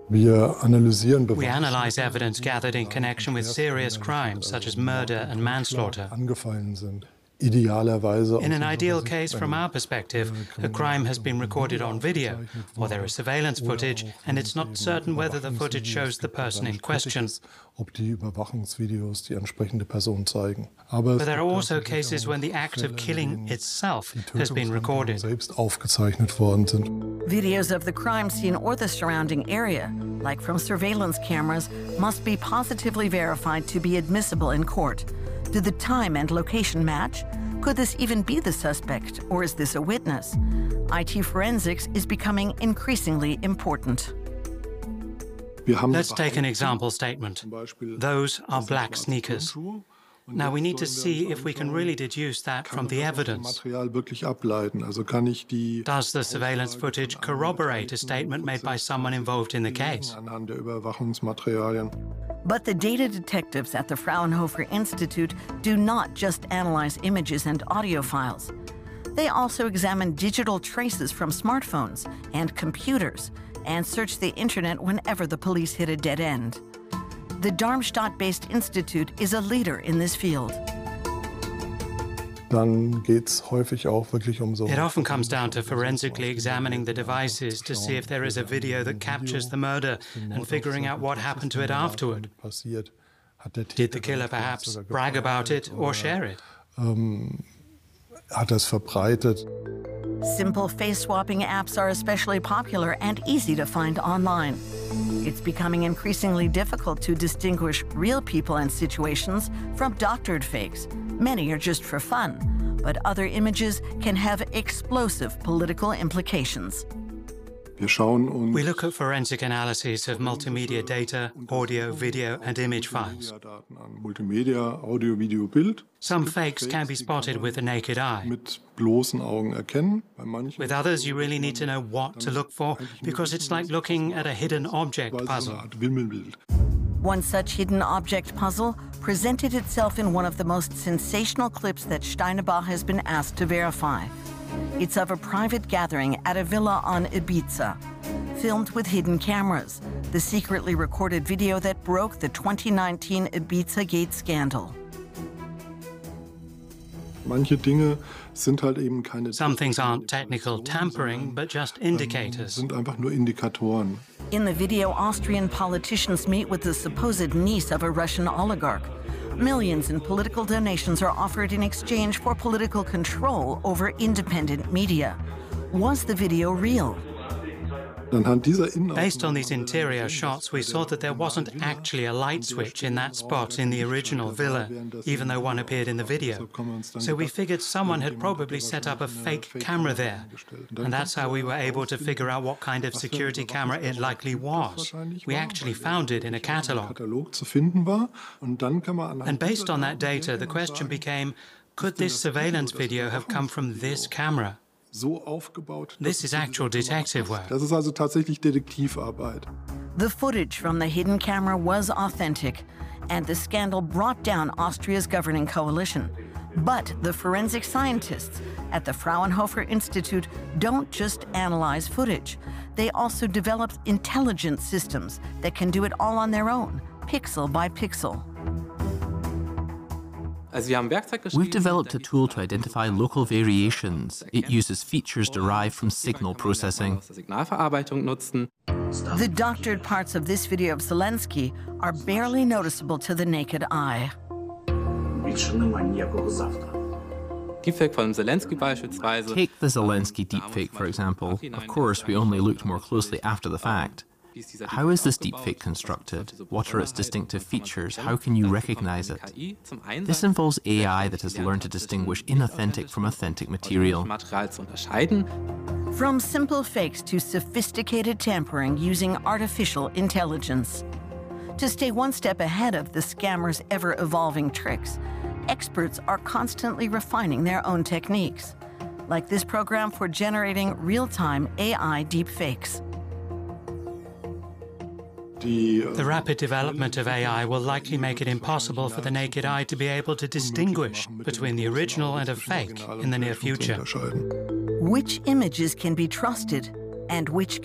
We analyze evidence gathered in connection with serious crimes such as murder and manslaughter. In an ideal case, from our perspective, a crime has been recorded on video, or there is surveillance footage, and it's not certain whether the footage shows the person in question. But there are also cases when the act of killing itself has been recorded. Videos of the crime scene or the surrounding area, like from surveillance cameras, must be positively verified to be admissible in court. Do the time and location match? Could this even be the suspect, or is this a witness? IT forensics is becoming increasingly important. Let's take an example statement. Those are black sneakers. Now we need to see if we can really deduce that from the evidence. Does the surveillance footage corroborate a statement made by someone involved in the case? But the data detectives at the Fraunhofer Institute do not just analyze images and audio files. They also examine digital traces from smartphones and computers and search the internet whenever the police hit a dead end. The Darmstadt-based institute is a leader in this field. It often comes down to forensically examining the devices to see if there is a video that captures the murder and figuring out what happened to it afterward. Did the killer perhaps brag about it or share it? Simple face-swapping apps are especially popular and easy to find online. It's becoming increasingly difficult to distinguish real people and situations from doctored fakes. Many are just for fun, but other images can have explosive political implications. We look at forensic analyses of multimedia data, audio, video, and image files. Some fakes can be spotted with the naked eye. With others, you really need to know what to look for, because it's like looking at a hidden object puzzle. One such hidden object puzzle presented itself in one of the most sensational clips that Steinebach has been asked to verify. It's of a private gathering at a villa on Ibiza, filmed with hidden cameras, the secretly recorded video that broke the 2019 Ibiza Gate scandal. Some things aren't technical tampering, but just indicators. In the video, Austrian politicians meet with the supposed niece of a Russian oligarch. Millions in political donations are offered in exchange for political control over independent media. Was the video real? Based on these interior shots, we saw that there wasn't actually a light switch in that spot in the original villa, even though one appeared in the video. So we figured someone had probably set up a fake camera there, and that's how we were able to figure out what kind of security camera it likely was. We actually found it in a catalogue. And based on that data, the question became, could this surveillance video have come from this camera? This is actual detective work. The footage from the hidden camera was authentic, and the scandal brought down Austria's governing coalition. But the forensic scientists at the Fraunhofer Institute don't just analyze footage. They also developed intelligent systems that can do it all on their own, pixel by pixel. We've developed a tool to identify local variations. It uses features derived from signal processing. The doctored parts of this video of Zelensky are barely noticeable to the naked eye. Take the Zelensky deepfake, for example. Of course, we only looked more closely after the fact. How is this deepfake constructed? What are its distinctive features? How can you recognize it? This involves AI that has learned to distinguish inauthentic from authentic material. From simple fakes to sophisticated tampering using artificial intelligence. To stay one step ahead of the scammers' ever-evolving tricks, experts are constantly refining their own techniques, like this program for generating real-time AI deepfakes. The rapid development of AI will likely make it impossible for the naked eye to be able to distinguish between the original and a fake in the near future. Which images can be trusted and which